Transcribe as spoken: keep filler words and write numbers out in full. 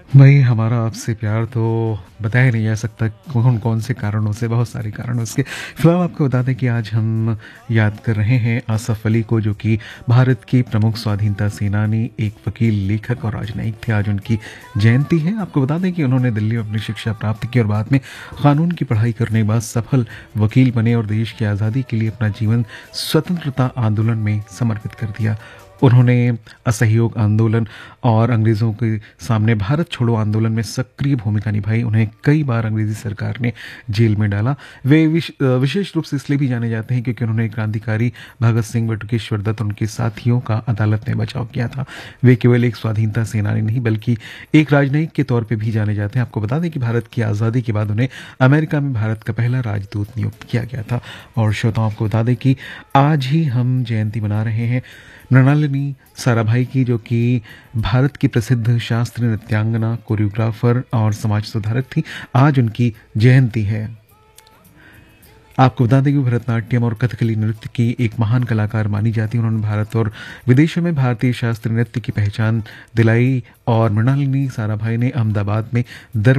भाई हमारा आपसे प्यार तो बताया नहीं जा सकता कौन कौन से कारणों से, बहुत सारे कारणों से। फिलहाल आपको बता दें कि आज हम याद कर रहे हैं आसफ अली को, जो कि भारत के प्रमुख स्वाधीनता सेनानी, एक वकील, लेखक और राजनयिक थे। आज उनकी जयंती है। आपको बता दें कि उन्होंने दिल्ली में अपनी शिक्षा प्राप्त की और बाद में कानून की पढ़ाई करने के बाद सफल वकील बने और देश की आज़ादी के लिए अपना जीवन स्वतंत्रता आंदोलन में समर्पित कर दिया। उन्होंने असहयोग आंदोलन और अंग्रेज़ों के सामने भारत छोड़ो आंदोलन में सक्रिय भूमिका निभाई। उन्हें कई बार अंग्रेज़ी सरकार ने जेल में डाला। वे विश, विशेष रूप से इसलिए भी जाने जाते हैं क्योंकि उन्होंने क्रांतिकारी भगत सिंह, बटुकेश्वर दत्त, उनके साथियों का अदालत में बचाव किया था। वे केवल एक स्वाधीनता सेनानी नहीं बल्कि एक राजनयिक के तौर पर भी जाने जाते हैं। आपको बता दें कि भारत की आज़ादी के बाद उन्हें अमेरिका में भारत का पहला राजदूत नियुक्त किया गया था। और श्रोताओं को बता दें कि आज ही हम जयंती मना रहे हैं मृणालिनी साराभाई की, जो कि भारत की प्रसिद्ध शास्त्रीय नृत्यांगना, कोरियोग्राफर और समाज सुधारक थी। आज उनकी जयंती है। आपको बता दें कि भरतनाट्यम और कथकली नृत्य की एक महान कलाकार मानी जाती है। उन्होंने भारत और विदेशों में भारतीय शास्त्रीय नृत्य की पहचान दिलाई और मृणालिनी साराभाई ने अहमदाबाद में दर